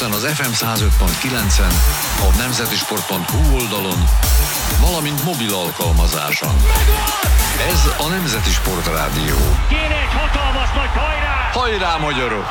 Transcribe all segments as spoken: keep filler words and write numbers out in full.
Budapesten az ef em száz öt pont kilencen, a nemzetisport pont hu oldalon, valamint mobil alkalmazáson. Ez a Nemzeti Sport Rádió. Kéne egy hatalmas nagy hajrá! Hajrá, magyarok!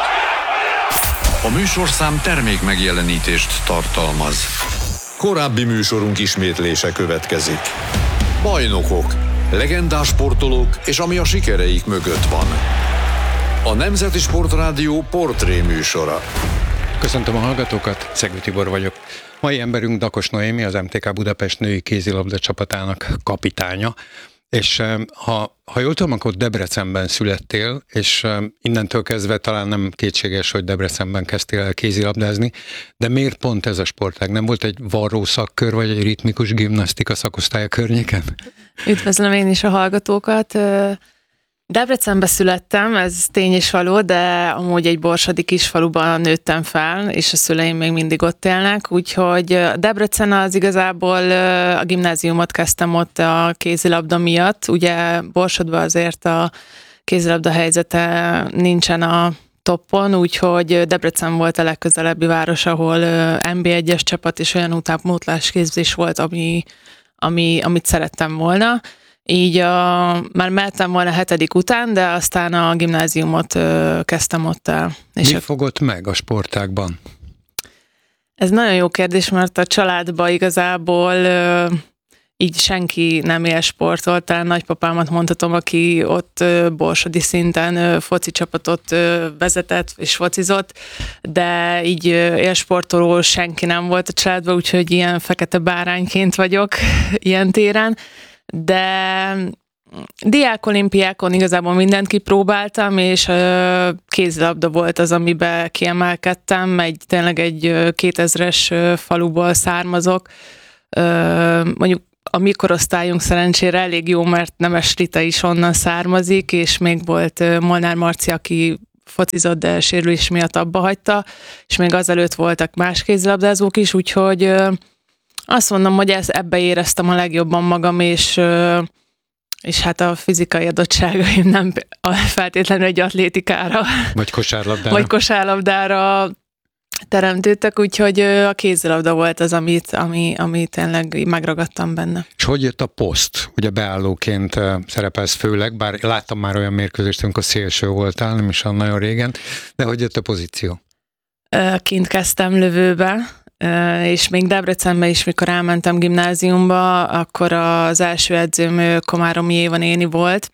A műsorszám termék megjelenítést tartalmaz. Korábbi műsorunk ismétlése következik. Bajnokok, legendás sportolók és ami a sikereik mögött van. A Nemzeti Sport Rádió portré műsora. Köszöntöm a hallgatókat, Szegő Tibor vagyok. Mai emberünk Dakos Noémi, az em té ká Budapest női kézilabda csapatának kapitánya. És ha, ha jól tudom, akkor Debrecenben születtél, és innentől kezdve talán nem kétséges, hogy Debrecenben kezdtél el kézilabdázni, de miért pont ez a sportág? Nem volt egy varró szakkör, vagy egy ritmikus gimnasztika szakosztálya környéken? Üdvözlöm én is a hallgatókat. Debrecenbe születtem, ez tény és való, de amúgy egy borsodi kisfaluban nőttem fel, és a szüleim még mindig ott élnek, úgyhogy Debrecen az igazából a gimnáziumot kezdtem ott a kézilabda miatt. Ugye Borsodban azért a kézilabda helyzete nincsen a toppon, úgyhogy Debrecen volt a legközelebbi város, ahol en bé egyes csapat és olyan utánpótlás képzés volt, ami, ami, amit szerettem volna. Így a, már mehettem volna hetedik után, de aztán a gimnáziumot ö, kezdtem ott el. És Mi a... fogott meg a sportágban? Ez nagyon jó kérdés, mert a családban igazából ö, így senki nem él sportol. Talán nagypapámat mondhatom, aki ott ö, borsodi szinten ö, foci csapatot ö, vezetett és focizott, de így ö, élsportoló senki nem volt a családban, úgyhogy ilyen fekete bárányként vagyok ilyen téren. De diákolimpiákon igazából mindent kipróbáltam, és ö, kézilabda volt az, amiben kiemelkedtem. Egy, tényleg egy kétezres faluból származok. Ö, mondjuk a mi korosztályunk szerencsére elég jó, mert Nemes Rita is onnan származik, és még volt Molnár Marci, aki focizott, de sérülés miatt abba hagyta, és még azelőtt voltak más kézilabdázók is, úgyhogy ö, azt mondom, hogy ez, ebbe éreztem a legjobban magam, és, és hát a fizikai adottságaim nem feltétlenül egy atlétikára, Vagy kosárlabdára. vagy kosárlabdára teremtődtek, úgyhogy a kézilabda volt az, amit, ami, ami tényleg megragadtam benne. És hogy jött a poszt? Ugye beállóként szerepelsz főleg, bár láttam már olyan mérkőzést, amikor szélső voltál, nem is olyan nagyon régen, de hogy jött a pozíció? Kint kezdtem lövőbe, és még Debrecenben is, mikor elmentem gimnáziumba, akkor az első edzőm Komáromi Éva néni volt,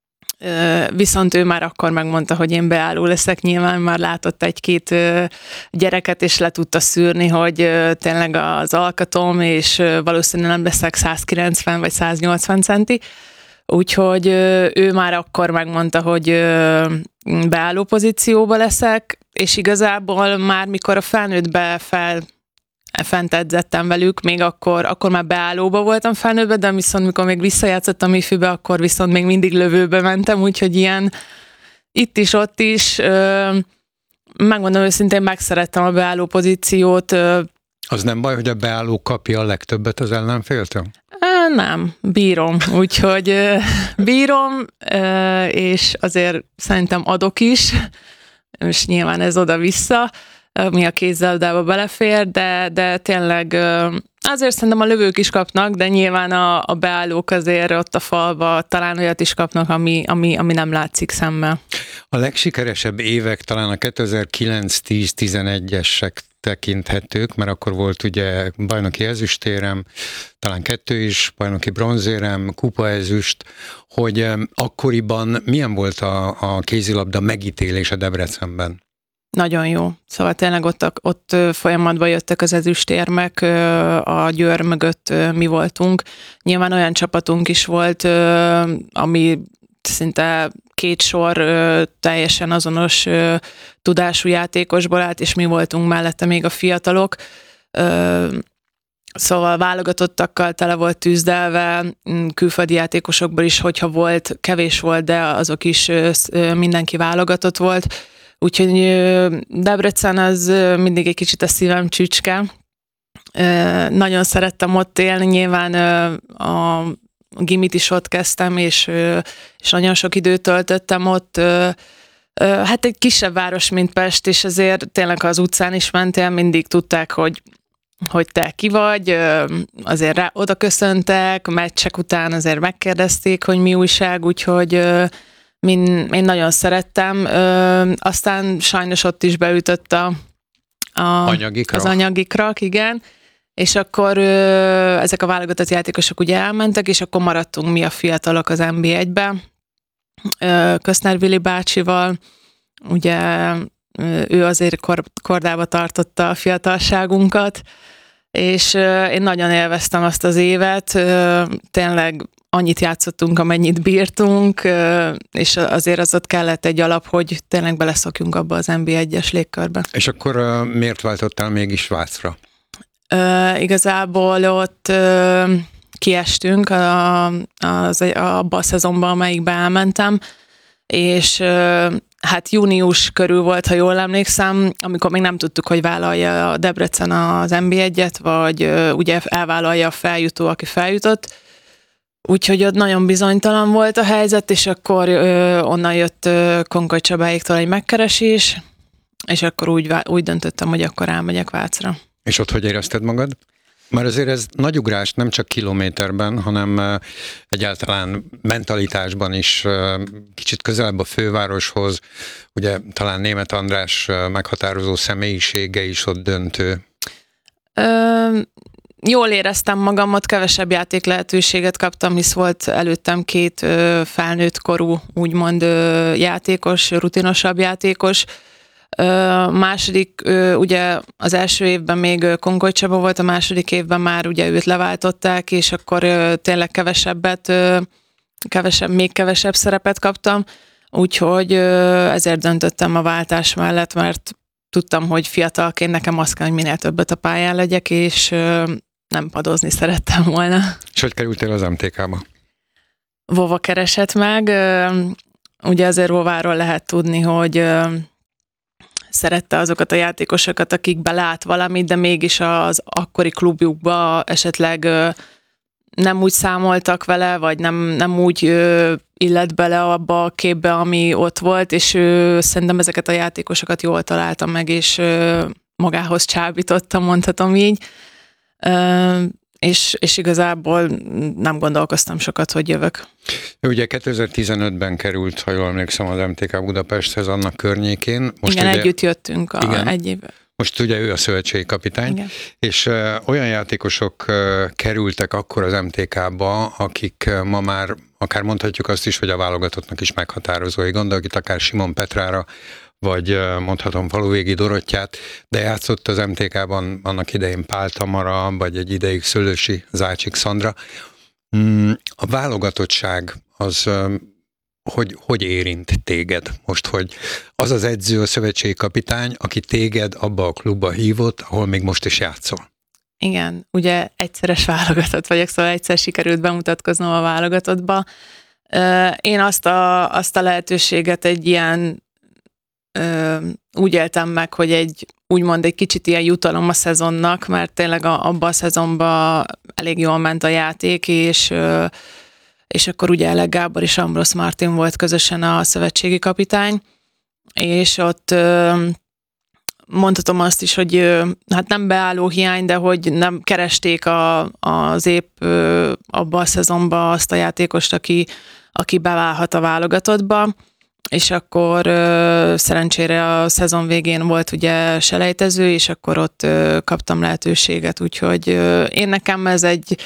viszont ő már akkor megmondta, hogy én beálló leszek, nyilván már látott egy-két gyereket, és le tudta szűrni, hogy tényleg az alkatom, és valószínűleg nem leszek száz kilencven vagy száz nyolcvan centi, úgyhogy ő már akkor megmondta, hogy beálló pozícióba leszek, és igazából már mikor a felnőttbe fel fent edzettem velük, még akkor, akkor már beállóba voltam felnőttbe, de viszont mikor még visszajátszottam ifjúbe, akkor viszont még mindig lövőbe mentem, úgyhogy ilyen itt is, ott is, ö, megmondom őszintén, megszerettem a beálló pozíciót. Ö, Az nem baj, hogy a beálló kapja a legtöbbet az ellenféltől? Ö, nem, bírom, úgyhogy ö, bírom, ö, és azért szerintem adok is, és nyilván ez oda-vissza, mi a kézzeldába belefér, de, de tényleg azért szerintem a lövők is kapnak, de nyilván a, a beállók azért ott a falba talán olyat is kapnak, ami, ami, ami nem látszik szemmel. A legsikeresebb évek talán a kétezer-kilenc tíz tizenegyesek tekinthetők, mert akkor volt ugye bajnoki ezüstérem, talán kettő is, bajnoki bronzérem, kupa ezüst, hogy akkoriban milyen volt a, a kézilabda megítélése Debrecenben? Nagyon jó. Szóval tényleg ott, ott folyamatban jöttek az ezüstérmek, a Győr mögött mi voltunk. Nyilván olyan csapatunk is volt, ami szinte két sor teljesen azonos tudású játékosból állt, és mi voltunk mellette még a fiatalok. Szóval válogatottakkal tele volt tűzdelve, külföldi játékosokból is, hogyha volt, kevés volt, de azok is mindenki válogatott volt. Úgyhogy Debrecen az mindig egy kicsit a szívem csücske. Nagyon szerettem ott élni, nyilván a gimit is ott kezdtem, és, és nagyon sok időt töltöttem ott. Hát egy kisebb város, mint Pest, és azért tényleg, ha az utcán is mentél, mindig tudták, hogy, hogy te ki vagy, azért rá, oda köszöntek, meccsek után azért megkérdezték, hogy mi újság, úgyhogy én, én nagyon szerettem. Aztán sajnos ott is beütött a, a, anyagi krak. az anyagi krak, igen, és akkor ezek a válogatott játékosok ugye elmentek, és akkor maradtunk mi a fiatalok az en bé egybe, Köszner Vili bácsival, ugye ő azért kor, kordába tartotta a fiatalságunkat, és én nagyon élveztem azt az évet, tényleg annyit játszottunk, amennyit bírtunk, és azért az ott kellett egy alap, hogy tényleg beleszokjunk abba az en bé egyes légkörbe. És akkor miért váltottál mégis Svájcra? Uh, igazából ott uh, kiestünk a, az, abba a szezonban, amelyikbe elmentem, és uh, hát június körül volt, ha jól emlékszem, amikor még nem tudtuk, hogy vállalja a Debrecen az en bé egyet, vagy uh, ugye elvállalja a feljutó, aki feljutott. Úgyhogy ott nagyon bizonytalan volt a helyzet, és akkor uh, onnan jött uh, Konkoly Csabáéktól egy megkeresés, és akkor úgy, úgy döntöttem, hogy akkor elmegyek Vácra. És ott hogy érezted magad? Mert azért ez nagy ugrás nem csak kilométerben, hanem egyáltalán mentalitásban is kicsit közelebb a fővároshoz. Ugye talán Németh András meghatározó személyisége is ott döntő. Ö, jól éreztem magam, ott kevesebb játék lehetőséget kaptam, hisz volt előttem két ö, felnőtt korú, úgymond ö, játékos, rutinosabb játékos. Ö, második, ö, ugye az első évben még Konkoly Csaba volt, a második évben már ugye őt leváltották, és akkor ö, tényleg kevesebbet, ö, kevesebb, még kevesebb szerepet kaptam, úgyhogy ö, ezért döntöttem a váltás mellett, mert tudtam, hogy fiatalként nekem az kell, hogy minél többet a pályán legyek, és ö, nem padozni szerettem volna. És hogy kerültél az em té ká-ba? Vova keresett meg, ö, ugye azért Vováról lehet tudni, hogy ö, szerette azokat a játékosokat, akik belát valamit, de mégis az akkori klubjukba esetleg ö, nem úgy számoltak vele, vagy nem, nem úgy ö, illet bele abba a képbe, ami ott volt, és ő szerintem ezeket a játékosokat jól találta meg, és ö, magához csábította, mondhatom így. Ö, és, és igazából nem gondolkoztam sokat, hogy jövök. Ugye kétezer-tizenötben került, ha jól emlékszem, az em té ká Budapesthez, annak környékén. Most igen, ugye, együtt jöttünk a, igen, egy évben. Most ugye ő a szövetségi kapitány, igen. És uh, olyan játékosok uh, kerültek akkor az em té ká-ba, akik uh, ma már, akár mondhatjuk azt is, hogy a válogatottnak is meghatározói, gondolok itt akár Simon Petrára, vagy uh, mondhatom Faluvégi Dorottyát, de játszott az em té ká-ban annak idején Pál Tamara, vagy egy ideig Szőlősi Zácsik Szandra. Mm, a válogatottság az... Uh, Hogy, hogy érint téged most, hogy az az edző, a szövetségi kapitány, aki téged abba a klubba hívott, ahol még most is játszol? Igen, ugye egyszeres válogatott vagyok, szóval egyszer sikerült bemutatkoznom a válogatottba. Én azt a, azt a lehetőséget egy ilyen, úgy éltem meg, hogy egy úgymond egy kicsit ilyen jutalom a szezonnak, mert tényleg abban a szezonban elég jól ment a játék, és és akkor ugye Elek Gábor és Ambrosz Martin volt közösen a szövetségi kapitány, és ott mondhatom azt is, hogy hát nem beálló hiány, de hogy nem keresték a, az épp abba a szezonban azt a játékost, aki, aki beválhat a válogatottba, és akkor szerencsére a szezon végén volt ugye selejtező, és akkor ott kaptam lehetőséget, úgyhogy én nekem ez egy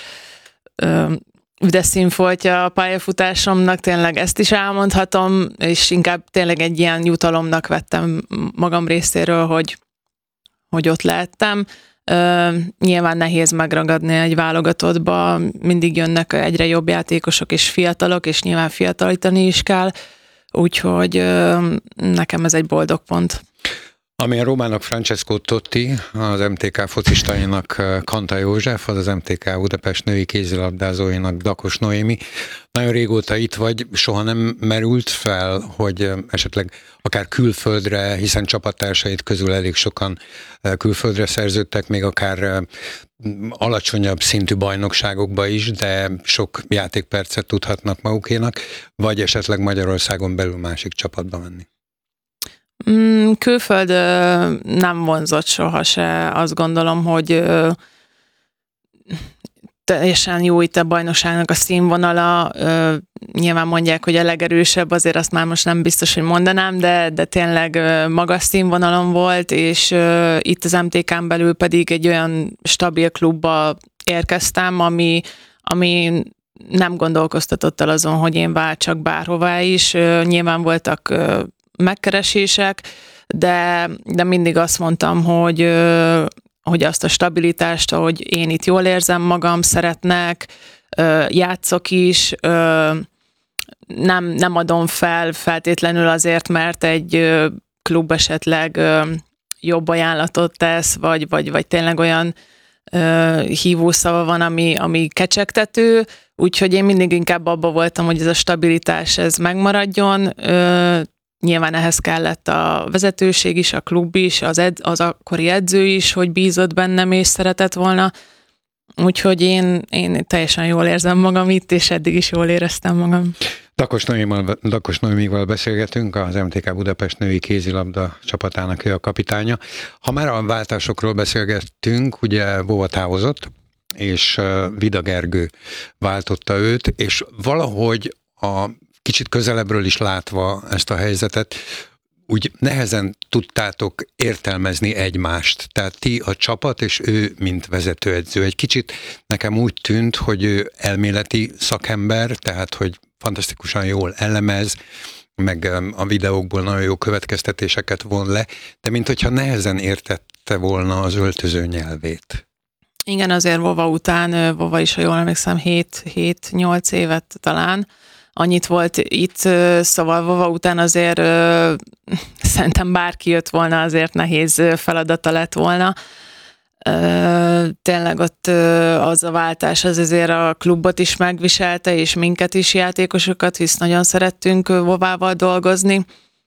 üdes színfoltja a pályafutásomnak, tényleg ezt is elmondhatom, és inkább tényleg egy ilyen jutalomnak vettem magam részéről, hogy, hogy ott lehettem. Uh, nyilván nehéz megragadni egy válogatottba, mindig jönnek egyre jobb játékosok és fiatalok, és nyilván fiatalítani is kell, úgyhogy uh, nekem ez egy boldog pont. Ami a Rómának Francesco Totti, az em té ká focistainak Kanta József, az az em té ká Budapest női kézilabdázóinak Dakos Noémi. Nagyon régóta itt vagy, soha nem merült fel, hogy esetleg akár külföldre, hiszen csapattársait közül elég sokan külföldre szerződtek, még akár alacsonyabb szintű bajnokságokba is, de sok játékpercet tudhatnak magukénak, vagy esetleg Magyarországon belül másik csapatba menni. Mm, külföld nem vonzott soha se. Azt gondolom, hogy teljesen jó itt a bajnokságnak a színvonala. Nyilván mondják, hogy a legerősebb, azért azt már most nem biztos, hogy mondanám, de, de tényleg magas színvonalon volt, és itt az em té ká-n belül pedig egy olyan stabil klubba érkeztem, ami, ami nem gondolkoztatott el azon, hogy én váltsak bárhová is. Nyilván voltak megkeresések, de, de mindig azt mondtam, hogy, hogy azt a stabilitást, ahogy én itt jól érzem magam, szeretnek, játszok is, nem, nem adom fel feltétlenül azért, mert egy klub esetleg jobb ajánlatot tesz, vagy, vagy, vagy tényleg olyan hívószava van, ami, ami kecsegtető, úgyhogy én mindig inkább abba voltam, hogy ez a stabilitás ez megmaradjon. Nyilván ehhez kellett a vezetőség is, a klub is, az, ed, az akkori edző is, hogy bízott bennem és szeretett volna. Úgyhogy én, én teljesen jól érzem magam itt, és eddig is jól éreztem magam. Dakos Noémival, Dakos Noémival beszélgetünk, az em té ká Budapest női kézilabda csapatának ő a kapitánya. Ha már a váltásokról beszélgettünk, ugye Vova távozott, és Vida Gergő váltotta őt, és valahogy a kicsit közelebbről is látva ezt a helyzetet, úgy nehezen tudtátok értelmezni egymást. Tehát ti a csapat, és ő, mint vezetőedző. Egy kicsit nekem úgy tűnt, hogy ő elméleti szakember, tehát, hogy fantasztikusan jól elemez, meg a videókból nagyon jó következtetéseket von le, de mint hogyha nehezen értette volna az öltöző nyelvét. Igen, azért Vova után, Vova is, ha jól emlékszem, hét-nyolc évet talán, annyit volt itt, szóval Vova után azért ö, szerintem bárki jött volna, azért nehéz feladata lett volna. Ö, tényleg ott ö, az a váltás az azért a klubot is megviselte, és minket is, játékosokat, hisz nagyon szerettünk Vovával dolgozni.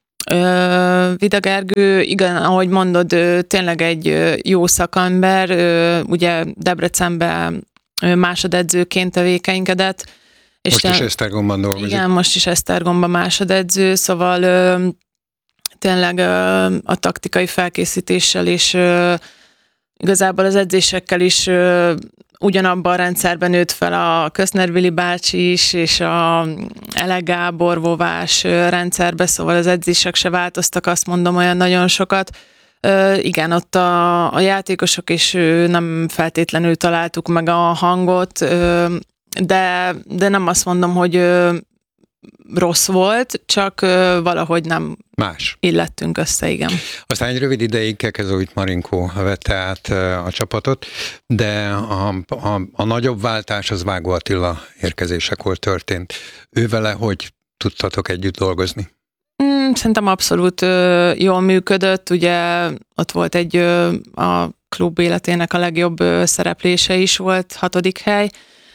Ö, Vida Gergő, igen, ahogy mondod, ö, tényleg egy jó szakember, ö, ugye Debrecenben másodedzőként tevékenykedett. És most te, is Esztergomban dolgozik. Igen, most is Esztergomban másodedző, szóval ö, tényleg ö, a taktikai felkészítéssel és ö, igazából az edzésekkel is ö, ugyanabban a rendszerben nőtt fel a Köszner Vili bácsi is, és a Ele Gábor Vovás rendszerbe, szóval az edzések se változtak, azt mondom, olyan nagyon sokat. Ö, igen, ott a, a játékosok is nem feltétlenül találtuk meg a hangot, ö, De, de nem azt mondom, hogy ö, rossz volt, csak ö, valahogy nem más illettünk össze, igen. Aztán egy rövid ideig Kekezovit Marinkó vette át a csapatot, de a, a, a nagyobb váltás az Vágó Attila érkezésekor történt. Ő vele hogy tudtatok együtt dolgozni? Mm, szerintem abszolút ö, jól működött, ugye ott volt egy ö, a klub életének a legjobb ö, szereplése is volt, hatodik hely.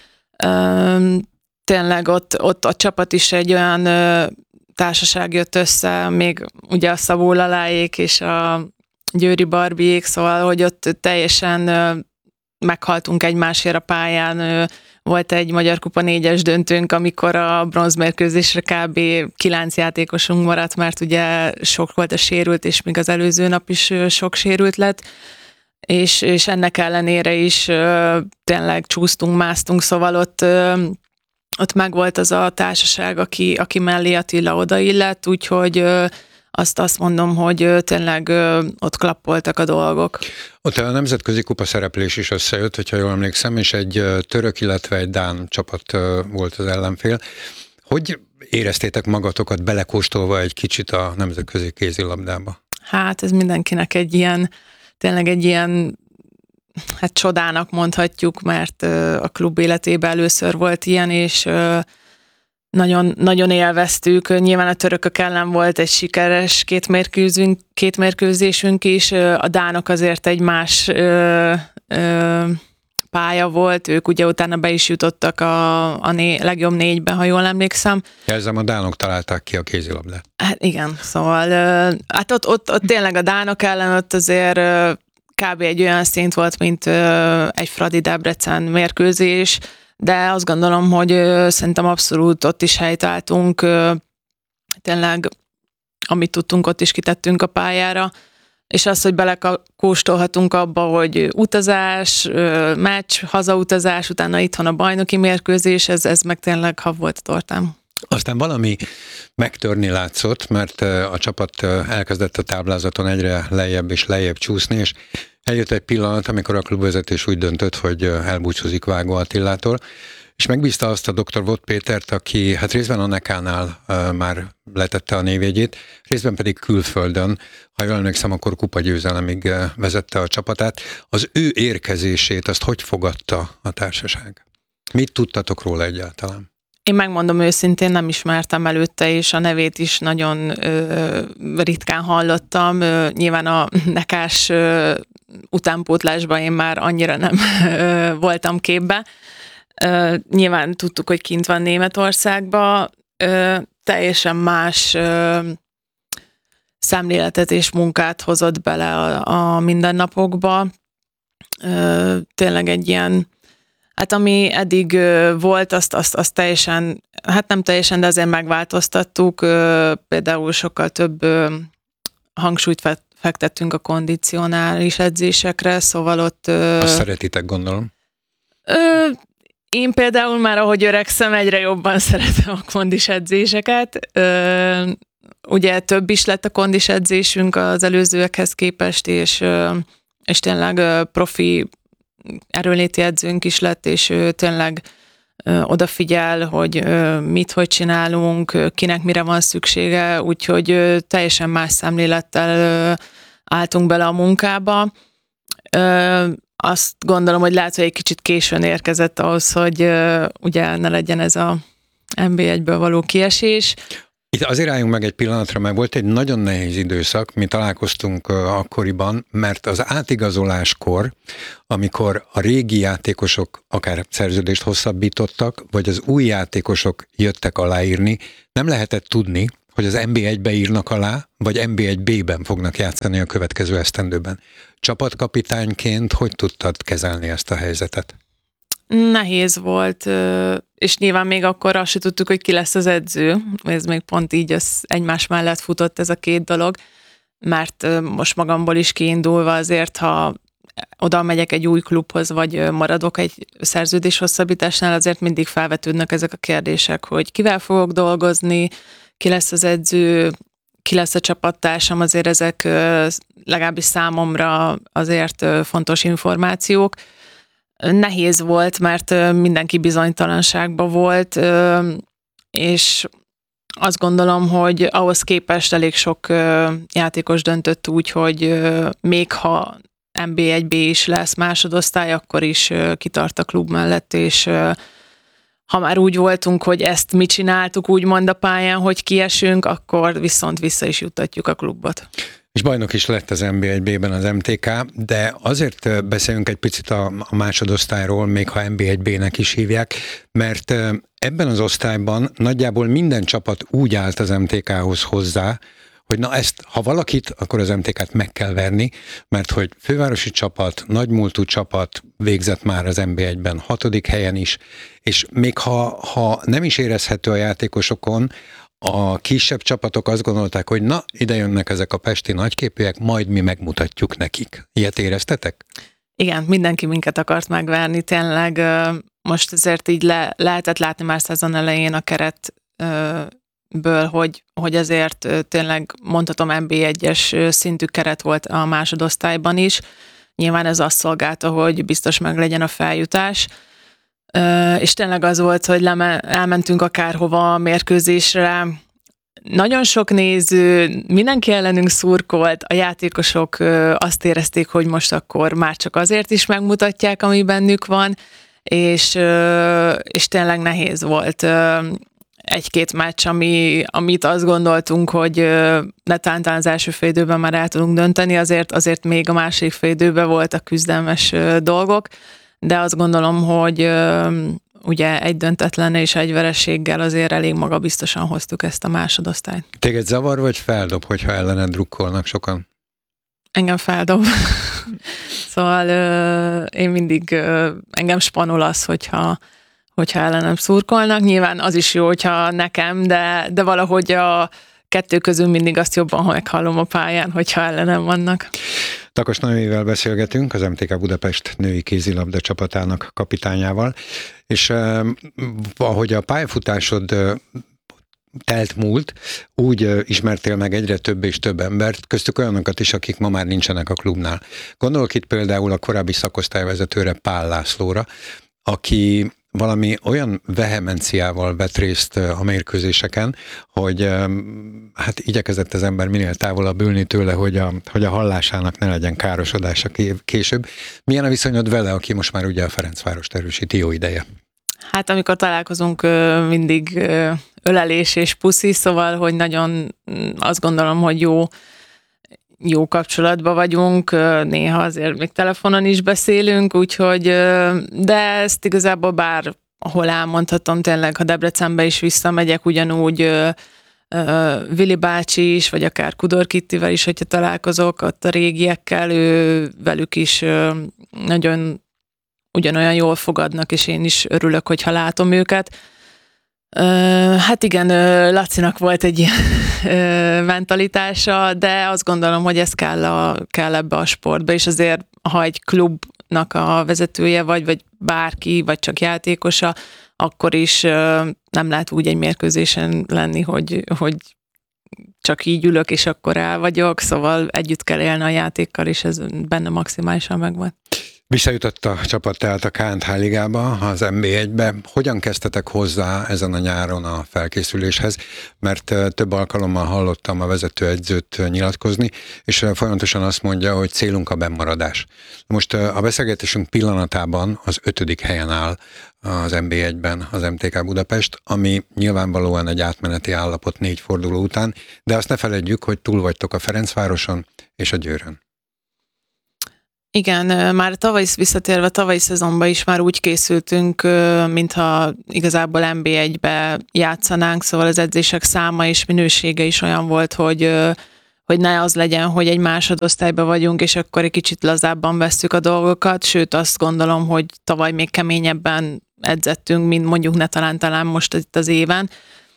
Ö, tényleg ott, ott a csapat is egy olyan ö, társaság jött össze, még ugye a Szabó Laláék és a Győri Barbiék, szóval, hogy ott teljesen ö, meghaltunk egymásért a pályán. Ö, volt egy Magyar Kupa négyes döntőnk, amikor a bronzmérkőzésre kb. kilenc játékosunk maradt, mert ugye sok volt a sérült, és még az előző nap is ö, sok sérült lett. És, és ennek ellenére is ö, tényleg csúsztunk, másztunk, szóval ott, ö, ott megvolt az a társaság, aki, aki mellé Attila odaillett, úgyhogy ö, azt, azt mondom, hogy ö, tényleg ö, ott klappoltak a dolgok. Ott a nemzetközi kupa szereplés is összejött, hogyha jól emlékszem, és egy török, illetve egy dán csapat volt az ellenfél. Hogy éreztétek magatokat belekóstolva egy kicsit a nemzetközi kézilabdába? Hát ez mindenkinek egy ilyen tényleg egy ilyen, hát csodának mondhatjuk, mert a klub életében először volt ilyen, és nagyon, nagyon élveztük. Nyilván a törökök ellen volt egy sikeres két, mérkőzünk, két mérkőzésünk is, a dánok azért egy más ö, ö, pálya volt, ők ugye utána be is jutottak a, a né, legjobb négybe, ha jól emlékszem. Jelzem, a dánok találták ki a kézilabdát. Hát igen, szóval hát ott, ott, ott tényleg a dánok ellen ott azért kb. Egy olyan szint volt, mint egy Fradi Debrecen mérkőzés, de azt gondolom, hogy szerintem abszolút ott is helytáltunk. Tényleg amit tudtunk, ott is kitettünk a pályára, és az, hogy belekóstolhatunk abba, hogy utazás, meccs, hazautazás, utána itthon a bajnoki mérkőzés, ez, ez meg tényleg hav volt a tortám. Aztán valami megtörni látszott, mert a csapat elkezdett a táblázaton egyre lejjebb és lejjebb csúszni, és eljött egy pillanat, amikor a klubvezetés úgy döntött, hogy elbúcsúzik Vágó Attilától, és megbízta azt a doktor Vott Pétert, aki hát részben a Nekánál uh, már letette a névjegyét, részben pedig külföldön, ha jól emlékszem, akkor kupagyőzelemig uh, vezette a csapatát. Az ő érkezését, azt hogy fogadta a társaság? Mit tudtatok róla egyáltalán? Én megmondom őszintén, nem ismertem előtte, és a nevét is nagyon ö, ritkán hallottam. Ö, nyilván a Nekás ö, utánpótlásban én már annyira nem ö, voltam képbe. Ö, nyilván tudtuk, hogy kint van Németországban. Ö, teljesen más ö, szemléletet és munkát hozott bele a, a mindennapokba. Ö, tényleg egy ilyen, hát ami eddig ö, volt, azt, azt, azt teljesen, hát nem teljesen, de azért megváltoztattuk. Ö, például sokkal több ö, hangsúlyt fe, fektettünk a kondicionális edzésekre, szóval ott... Ö, Azt szeretitek, gondolom. Ö, én például már, ahogy öregszem, egyre jobban szeretem a kondis edzéseket. Ö, ugye több is lett a kondis edzésünk az előzőekhez képest, és, ö, és tényleg ö, profi erőnléti edzőnk is lett, és ő tényleg ö, odafigyel, hogy ö, mit, hogy csinálunk, ö, kinek mire van szüksége, úgyhogy ö, teljesen más szemlélettel ö, álltunk bele a munkába. Ö, azt gondolom, hogy lehet, hogy egy kicsit későn érkezett ahhoz, hogy ö, ugye ne legyen ez a en bé egyből való kiesés. Itt azért álljunk meg egy pillanatra, mert volt egy nagyon nehéz időszak, mi találkoztunk akkoriban, mert az átigazoláskor, amikor a régi játékosok akár szerződést hosszabbítottak, vagy az új játékosok jöttek aláírni, nem lehetett tudni, hogy az en bé egybe írnak alá, vagy en bé egy bé-ben fognak játszani a következő esztendőben. Csapatkapitányként hogy tudtad kezelni ezt a helyzetet? Nehéz volt, és nyilván még akkor azt se tudtuk, hogy ki lesz az edző. Ez még pont így az egymás mellett futott ez a két dolog, mert most magamból is kiindulva azért, ha oda megyek egy új klubhoz, vagy maradok egy szerződés hosszabbításnál, azért mindig felvetődnek ezek a kérdések, hogy kivel fogok dolgozni, ki lesz az edző, ki lesz a csapattársam, azért ezek legalábbis számomra azért fontos információk. Nehéz volt, mert mindenki bizonytalanságban volt, és azt gondolom, hogy ahhoz képest elég sok játékos döntött úgy, hogy még ha en bé egy bé is lesz másodosztály, akkor is kitart a klub mellett, és ha már úgy voltunk, hogy ezt mi csináltuk, úgymond a pályán, hogy kiesünk, akkor viszont vissza is juttatjuk a klubot. És bajnok is lett az en bé egy bé-ben az em té ká, de azért beszéljünk egy picit a, a másodosztályról, még ha en bé egy bé-nek is hívják, mert ebben az osztályban nagyjából minden csapat úgy állt az em té ká-hoz hozzá, hogy na ezt, ha valakit, akkor az em té ká-t meg kell verni, mert hogy fővárosi csapat, nagymúltú csapat végzett már az en bé egyben hatodik helyen is, és még ha, ha nem is érezhető a játékosokon, a kisebb csapatok azt gondolták, hogy na, ide jönnek ezek a pesti nagyképűek, majd mi megmutatjuk nekik. Ilyet éreztetek? Igen, mindenki minket akart megverni, tényleg most azért így le, lehetett látni már szezon elején a keretből, hogy, hogy azért tényleg mondhatom en bé egyes szintű keret volt a másodosztályban is. Nyilván ez azt szolgálta, hogy biztos meg legyen a feljutás. Uh, és tényleg az volt, hogy leme, elmentünk akárhova a mérkőzésre, nagyon sok néző, mindenki ellenünk szurkolt, a játékosok uh, azt érezték, hogy most akkor már csak azért is megmutatják, ami bennük van, és, uh, és tényleg nehéz volt uh, egy-két meccs, ami, amit azt gondoltunk, hogy uh, netán az első fél időben már el tudunk dönteni, azért, azért még a második fél időben voltak küzdelmes uh, dolgok, de azt gondolom, hogy ö, ugye egy döntetlen és egy vereséggel azért elég magabiztosan hoztuk ezt a másodosztályt. Téged zavar vagy feldob, hogyha ellened drukkolnak sokan? Engem feldob. Szóval ö, én mindig ö, engem spanol az, hogyha, hogyha ellenem szurkolnak. Nyilván az is jó, hogyha nekem, de, de valahogy a kettő közül mindig azt jobban meghallom a pályán, hogyha ellenem vannak. Takos Noémivel beszélgetünk, az em té ká Budapest női kézilabda csapatának kapitányával, és eh, ahogy a pályafutásod eh, telt múlt, úgy eh, ismertél meg egyre több és több embert, köztük olyanokat is, akik ma már nincsenek a klubnál. Gondolok itt például a korábbi szakosztályvezetőre, Pál Lászlóra, aki valami olyan vehemenciával vett részt a mérkőzéseken, hogy hát igyekezett az ember minél távolabb ülni tőle, hogy a, hogy a hallásának ne legyen károsodása később. Milyen a viszonyod vele, aki most már ugye a Ferencvárost erősíti jó ideje? Hát amikor találkozunk, mindig ölelés és puszi, szóval, hogy nagyon azt gondolom, hogy jó jó kapcsolatban vagyunk, néha azért még telefonon is beszélünk, úgyhogy, de ezt igazából bár, ahol elmondhatom, tényleg, ha Debrecenbe is visszamegyek, ugyanúgy Vili bácsi is, vagy akár Kudor Kittivel is, hogyha találkozok ott a régiekkel, ő velük is nagyon ugyanolyan jól fogadnak, és én is örülök, hogyha látom őket. Hát igen, Lacinak volt egy ilyen mentalitása, de azt gondolom, hogy ez kell, a, kell ebbe a sportba, és azért, ha egy klubnak a vezetője vagy, vagy bárki, vagy csak játékosa, akkor is nem lehet úgy egy mérkőzésen lenni, hogy, hogy csak így ülök, és akkor el vagyok, szóval együtt kell élni a játékkal, és ez benne maximálisan megvan. Visszajutott a csapat tehát a ká en há ligába, az em bé egybe. Hogyan kezdtetek hozzá ezen a nyáron a felkészüléshez? Mert több alkalommal hallottam a vezetőedzőt nyilatkozni, és folyamatosan azt mondja, hogy célunk a bennmaradás. Most a beszélgetésünk pillanatában az ötödik helyen áll az em bé egyben az em té ká Budapest, ami nyilvánvalóan egy átmeneti állapot négy forduló után, de azt ne feledjük, hogy túl vagytok a Ferencvároson és a Győrön. Igen, már tavaly visszatérve, a tavalyi szezonban is már úgy készültünk, mintha igazából em bé egybe játszanánk, szóval az edzések száma és minősége is olyan volt, hogy, hogy ne az legyen, hogy egy másodosztályban vagyunk, és akkor egy kicsit lazábban vesszük a dolgokat, sőt azt gondolom, hogy tavaly még keményebben edzettünk, mint mondjuk ne talán talán most itt az éven.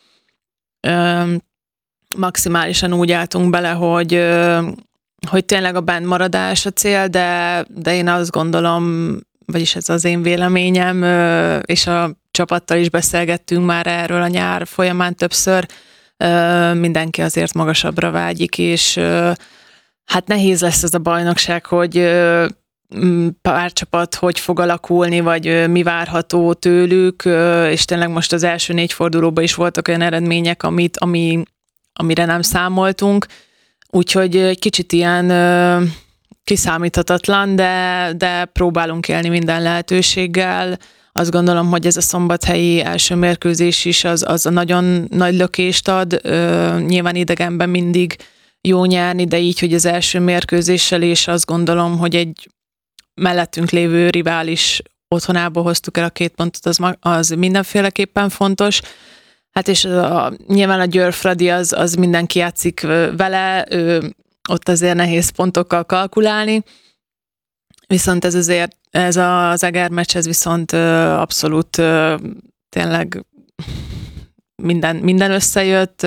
Maximálisan úgy álltunk bele, hogy hogy tényleg a bennmaradás a cél, de, de én azt gondolom, vagyis ez az én véleményem, és a csapattal is beszélgettünk már erről a nyár folyamán többször, mindenki azért magasabbra vágyik, és hát nehéz lesz ez a bajnokság, hogy pár csapat hogy fog alakulni, vagy mi várható tőlük, és tényleg most az első négy fordulóban is voltak olyan eredmények, amit, ami, amire nem számoltunk, úgyhogy egy kicsit ilyen ö, kiszámíthatatlan, de, de próbálunk élni minden lehetőséggel. Azt gondolom, hogy ez a szombathelyi első mérkőzés is az, az a nagyon nagy lökést ad. Ö, nyilván idegenben mindig jó nyerni, de így, hogy az első mérkőzéssel is azt gondolom, hogy egy mellettünk lévő rivális otthonából hoztuk el a két pontot, az, az mindenféleképpen fontos. Hát és a, nyilván a Győr Fradi az, az mindenki játszik vele, ő, ott azért nehéz pontokkal kalkulálni, viszont ez azért, ez az Eger meccs, ez viszont abszolút tényleg minden, minden összejött,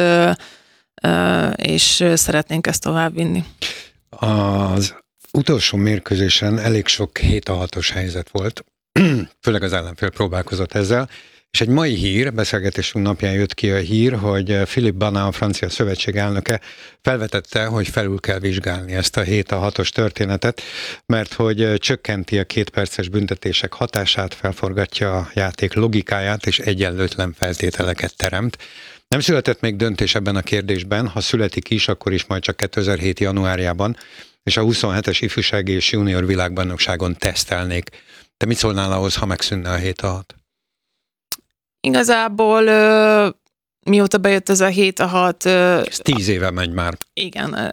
és szeretnénk ezt továbbvinni. Az utolsó mérkőzésen elég sok hét a hatos helyzet volt, főleg az ellenfél próbálkozott ezzel, és egy mai hír, beszélgetésünk napján jött ki a hír, hogy Philippe Bana, a francia szövetség elnöke felvetette, hogy felül kell vizsgálni ezt a hét a hatos történetet, mert hogy csökkenti a két perces büntetések hatását, felforgatja a játék logikáját, és egyenlőtlen feltételeket teremt. Nem született még döntés ebben a kérdésben, ha születik is, akkor is majd csak kétezer-hét januárjában, és a huszonhetes ifjúsági és junior világbajnokságon tesztelnék. Te mit szólnál ahhoz, ha megszűnne a hét a hat? Igazából mióta bejött ez a hét a hat... Ez tíz éve megy már. Igen.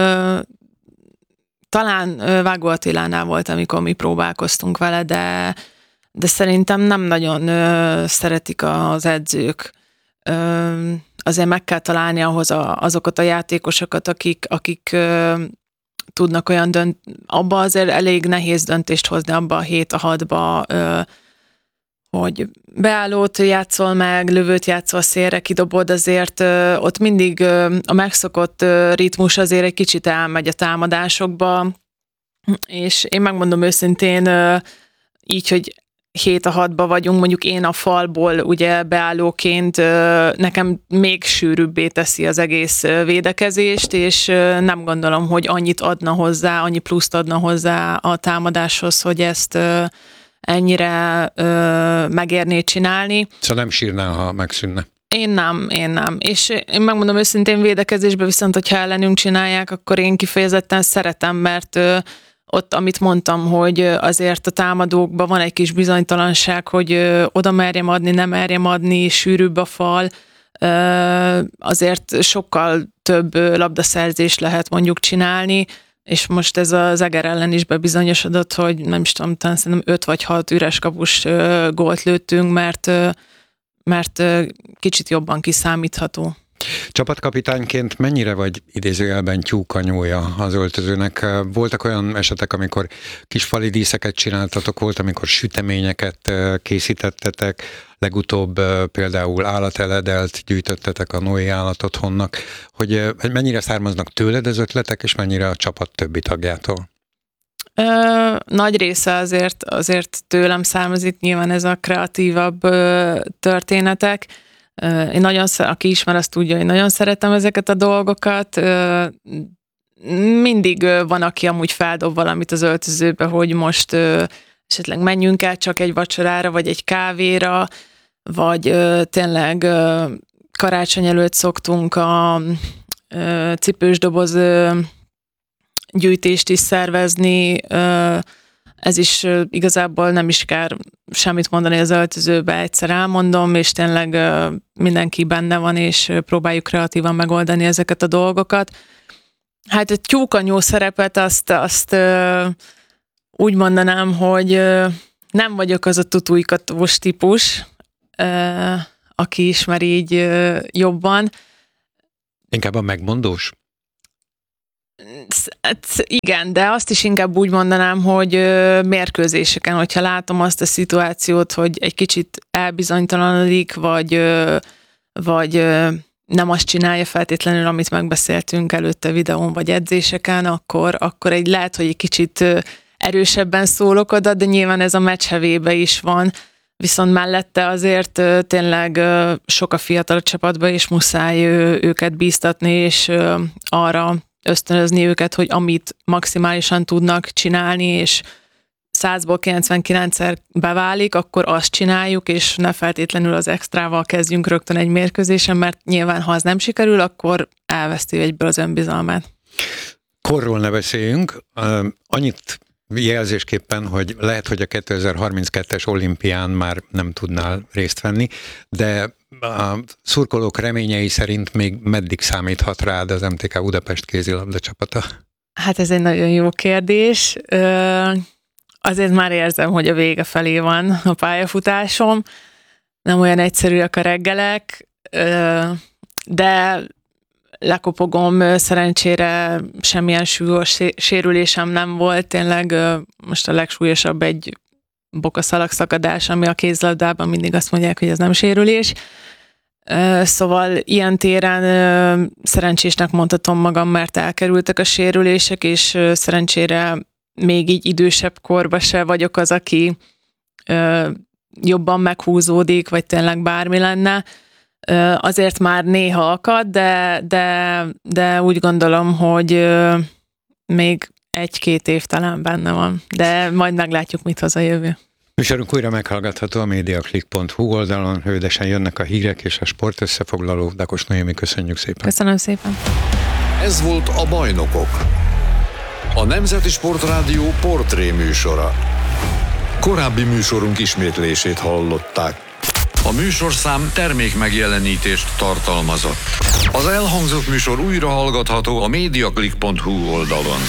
Talán Vágó Attilánál volt, amikor mi próbálkoztunk vele, de, de szerintem nem nagyon szeretik az edzők. Azért meg kell találni ahhoz a, azokat a játékosokat, akik, akik tudnak olyan dönt... Abba azért elég nehéz döntést hozni, abba a hét a hatba, hogy beállót játszol meg, lövőt játszol szélre, kidobod, azért ö, ott mindig ö, a megszokott ö, ritmus azért egy kicsit elmegy a támadásokba, és én megmondom őszintén, ö, így, hogy hét a hatba vagyunk, mondjuk én a falból ugye beállóként ö, nekem még sűrűbbé teszi az egész ö, védekezést, és ö, nem gondolom, hogy annyit adna hozzá, annyi pluszt adna hozzá a támadáshoz, hogy ezt ö, ennyire ö, megérné csinálni. Szóval nem sírnál, ha megszűnne. Én nem, én nem. És én megmondom őszintén, védekezésben viszont, hogyha ellenünk csinálják, akkor én kifejezetten szeretem, mert ö, ott, amit mondtam, hogy azért a támadókban van egy kis bizonytalanság, hogy ö, oda merjem adni, nem merjem adni, sűrűbb a fal, ö, azért sokkal több labdaszerzést lehet mondjuk csinálni, és most ez az Eger ellen is bebizonyosodott, hogy nem is tudom, talán szerintem öt vagy hat üres kapus ö, gólt lőttünk, mert, ö, mert ö, kicsit jobban kiszámítható. Csapatkapitányként mennyire vagy idézőjelben tyúkanyója az öltözőnek? Voltak olyan esetek, amikor kisfali díszeket csináltatok, volt, amikor süteményeket készítettetek, legutóbb például állateledelt gyűjtöttetek a Noé állatotthonnak, hogy mennyire származnak tőled az ötletek, és mennyire a csapat többi tagjától? Ö, nagy része azért, azért tőlem származik, nyilván ez a kreatívabb ö, történetek. Én nagyon, aki ismer, azt tudja, hogy nagyon szeretem ezeket a dolgokat. Mindig van, aki amúgy feldob valamit az öltözőbe, hogy most esetleg menjünk el csak egy vacsorára, vagy egy kávéra, vagy tényleg karácsony előtt szoktunk a cipős doboz gyűjtést is szervezni. Ez is igazából nem is kell semmit mondani az öltözőbe, egyszer elmondom, és tényleg mindenki benne van, és próbáljuk kreatívan megoldani ezeket a dolgokat. Hát a tyúkanyó szerepet azt, azt úgy mondanám, hogy nem vagyok az a tutújkatós típus, aki ismer így jobban. Inkább a megmondós? Igen, de azt is inkább úgy mondanám, hogy mérkőzéseken, hogyha látom azt a szituációt, hogy egy kicsit elbizonytalanodik, vagy, vagy nem azt csinálja feltétlenül, amit megbeszéltünk előtte videón vagy edzéseken, akkor, akkor egy lehet, hogy egy kicsit erősebben szólok oda, de nyilván ez a meccs hevébe is van, viszont mellette azért tényleg sok a fiatal a csapatban, és muszáj őket bíztatni, és arra ösztönözni őket, hogy amit maximálisan tudnak csinálni, és százból kilencvenkilencszer beválik, akkor azt csináljuk, és ne feltétlenül az extrával kezdjünk rögtön egy mérkőzésen, mert nyilván, ha az nem sikerül, akkor elveszti egyből az önbizalmát. Korról ne beszéljünk. Annyit jelzésképpen, hogy lehet, hogy a kétezer-harminckettes olimpián már nem tudnál részt venni, de a szurkolók reményei szerint még meddig számíthat rád az em té ká Budapest kézilabda csapata? Hát ez egy nagyon jó kérdés. Azért már érzem, hogy a vége felé van a pályafutásom. Nem olyan egyszerűek a reggelek, de lekopogom, szerencsére semmilyen súlyos sérülésem nem volt. Tényleg most a legsúlyosabb egy bokaszalag szakadás, ami a kézilabdában mindig azt mondják, hogy ez nem sérülés. Szóval ilyen téren szerencsésnek mondhatom magam, mert elkerültek a sérülések, és szerencsére még így idősebb korban se vagyok az, aki jobban meghúzódik, vagy tényleg bármi lenne. Azért már néha akad, de, de, de úgy gondolom, hogy még egy-két év talán benne van, de majd meglátjuk, mit hoz a jövő. Műsorunk újra meghallgatható a mediaclick pont hu oldalon, hődesen jönnek a hírek és a sportössefoglaló. Dakos Noémi, köszönjük szépen. Köszönöm szépen. Ez volt a Bajnokok, a Nemzeti Sportrádió portré műsora. Korábbi műsorunk ismétlését hallották. A műsorszám termék megjelenítést tartalmazott. Az elhangzott műsor újra hallgatható a mediaclick pont hu oldalon.